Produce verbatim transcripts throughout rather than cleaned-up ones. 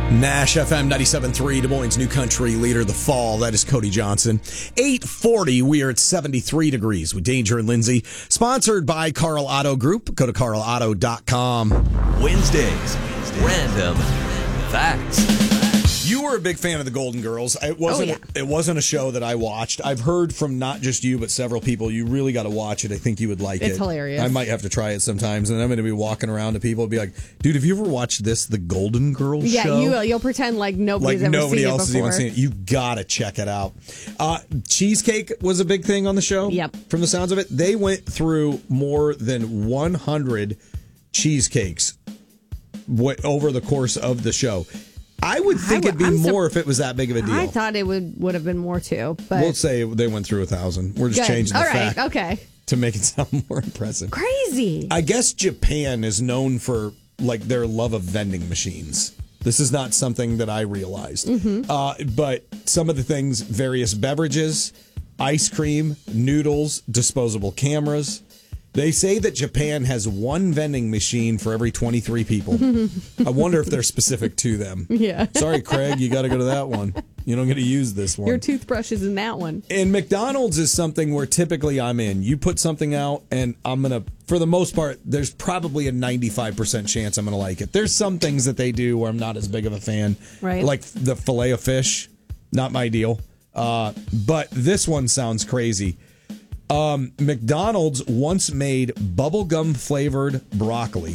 Nash F M ninety-seven point three, Des Moines' new country leader, The Fall. That is Cody Johnson. eight forty, we are at seventy-three degrees with Danger and Lindsay. Sponsored by Carl Auto Group. Go to carl auto dot com. Wednesdays, Random Facts. You were a big fan of the Golden Girls. It wasn't. Oh, yeah. It wasn't a show that I watched. I've heard from not just you, but several people. You really got to watch it. I think you would like it. It's hilarious. I might have to try it sometimes, and I'm going to be walking around to people and be like, "Dude, have you ever watched this, the Golden Girls Yeah, show?" you will. You'll pretend like nobody's like ever nobody seen else it has before. even seen it. You gotta check it out. Uh, cheesecake was a big thing on the show. Yep. From the sounds of it, they went through more than one hundred cheesecakes w- over the course of the show. I would think I it'd be I'm more sur- if it was that big of a deal. I thought it would would have been more too, but We'll say they went through a thousand. We're just good. changing the All right, fact okay. to make it sound more impressive. Crazy. I guess Japan is known for like their love of vending machines. This is not something that I realized. Mm-hmm. Uh, but some of the things, various beverages, ice cream, noodles, disposable cameras. They say that Japan has one vending machine for every twenty-three people. I wonder if they're specific to them. Yeah. Sorry, Craig, you got to go to that one. You don't get to use this one. Your toothbrush is in that one. And McDonald's is something where typically I'm in. You put something out, and I'm going to, for the most part, there's probably a ninety-five percent chance I'm going to like it. There's some things that they do where I'm not as big of a fan. Right. Like the filet of fish, not my deal. Uh, but this one sounds crazy. Um, McDonald's once made bubblegum flavored broccoli.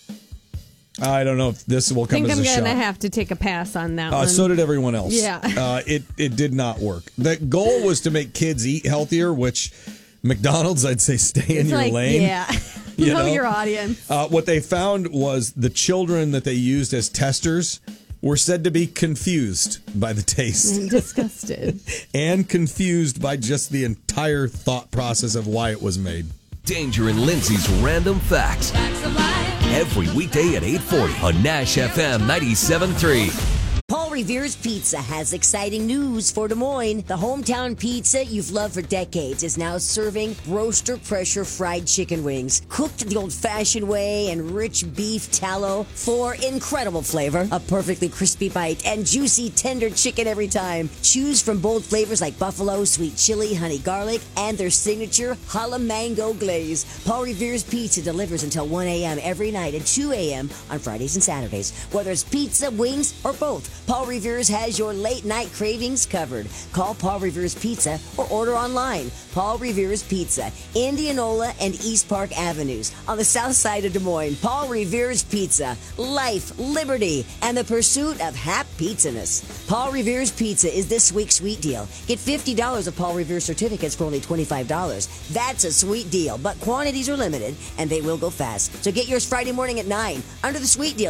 I don't know if this will I come think as I'm a gonna shock. have to take a pass on that Uh, one. so did everyone else. Yeah. uh, it it did not work. The goal was to make kids eat healthier, which McDonald's, I'd say, stay in It's your like, lane. Yeah. You know, know? your audience. Uh, what they found was the children that they used as testers were said to be confused by the taste I'm disgusted. and confused by just the entire thought process of why it was made. Danger and Lindsay's Random Facts. Every weekday at eight forty on Nash F M ninety-seven point three. Paul Revere's Pizza has exciting news for Des Moines. The hometown pizza you've loved for decades is now serving roaster pressure fried chicken wings, cooked the old-fashioned way and rich beef tallow for incredible flavor, a perfectly crispy bite, and juicy tender chicken every time. Choose from bold flavors like buffalo, sweet chili, honey garlic, and their signature jalapeno mango glaze. Paul Revere's Pizza delivers until one a.m. every night and two a.m. on Fridays and Saturdays. Whether it's pizza, wings, or both, Paul Revere's has your late-night cravings covered. Call Paul Revere's Pizza or order online. Paul Revere's Pizza, Indianola and East Park Avenues on the south side of Des Moines. Paul Revere's Pizza, life, liberty, and the pursuit of hap-pizzaness. Paul Revere's Pizza is this week's sweet deal. Get fifty dollars of Paul Revere certificates for only twenty-five dollars. That's a sweet deal, but quantities are limited, and they will go fast. So get yours Friday morning at nine under the sweet deal.